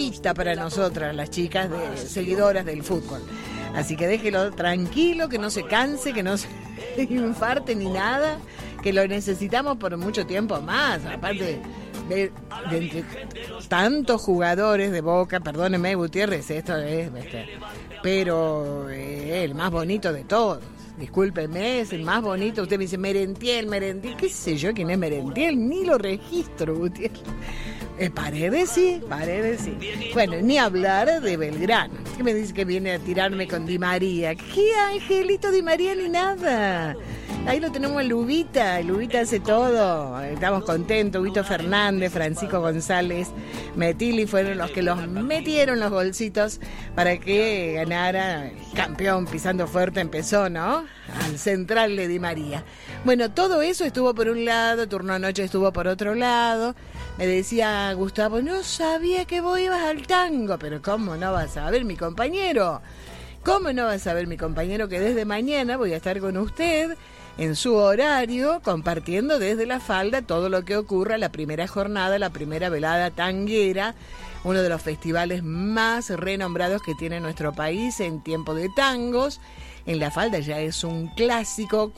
tortita para nosotras, las chicas seguidoras del fútbol. Así que déjelo tranquilo, que no se canse, que no se infarte ni nada, que lo necesitamos por mucho tiempo más. Aparte de entre tantos jugadores de Boca, perdóneme Gutiérrez, esto es, pero el más bonito de todos. Discúlpeme, es el más bonito. Usted me dice Merentiel, qué sé yo quién es Merentiel, ni lo registro, Gutiérrez. Paredes sí. Bueno, ni hablar de Belgrano. ¿Qué me dice que viene a tirarme con Di María? ¿Qué Angelito Di María ni nada? Ahí lo tenemos a Lubita. Lubita hace todo. Estamos contentos. Huito Fernández, Francisco González, Metili fueron los que los metieron los bolsitos para que ganara. Campeón pisando fuerte empezó, ¿no? Al central de Di María. Bueno, todo eso estuvo por un lado, turno anoche estuvo por otro lado. Me decía Gustavo, no sabía que vos ibas al tango, pero ¿cómo no vas a ver mi compañero? ¿Cómo no vas a ver mi compañero que desde mañana voy a estar con usted en su horario compartiendo desde la falda todo lo que ocurra la primera jornada, la primera velada tanguera, uno de los festivales más renombrados que tiene nuestro país en tiempo de tangos? En la falda ya es un clásico,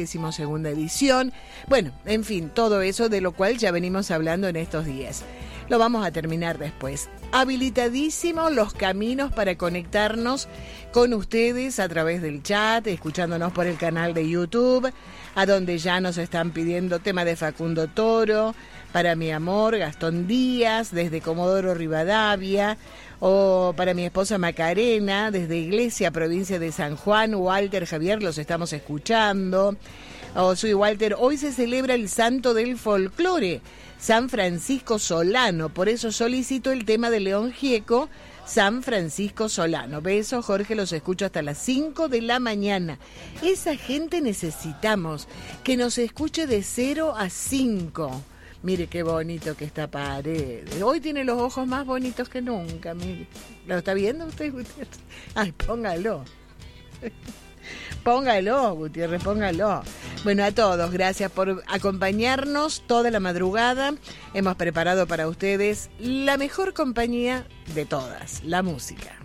42ª edición. Bueno, en fin, todo eso de lo cual ya venimos hablando en estos días. Lo vamos a terminar después. Habilitadísimos los caminos para conectarnos con ustedes a través del chat, escuchándonos por el canal de YouTube, a donde ya nos están pidiendo tema de Facundo Toro, para mi amor, Gastón Díaz, desde Comodoro Rivadavia, o para mi esposa Macarena, desde Iglesia, provincia de San Juan. Walter, Javier, los estamos escuchando. Soy Walter, hoy se celebra el santo del folclore, San Francisco Solano, por eso solicito el tema de León Gieco, San Francisco Solano. Besos, Jorge, los escucho hasta las 5 de la mañana. Esa gente necesitamos, que nos escuche de 0 a 5. Mire qué bonito que está Paredes. Hoy tiene los ojos más bonitos que nunca. Mire. ¿Lo está viendo usted, Gutiérrez? Ay, póngalo. Póngalo, Gutiérrez, póngalo. Bueno, a todos, gracias por acompañarnos toda la madrugada. Hemos preparado para ustedes la mejor compañía de todas, la música.